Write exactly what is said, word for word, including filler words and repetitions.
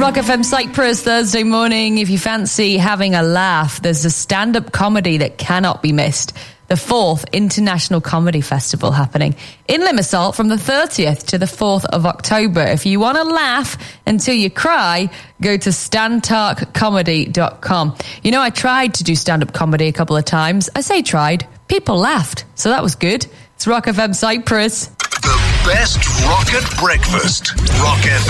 Rock F M Cyprus Thursday morning. If you fancy having a laugh, there's a stand-up comedy that cannot be missed. The fourth International Comedy Festival happening in Limassol from the thirtieth to the fourth of October. If you want to laugh until you cry, go to stantark comedy dot com. You know, I tried to do stand-up comedy a couple of times. I say tried. People laughed, so that was good. It's Rock F M Cyprus. The best rock at breakfast. Rock F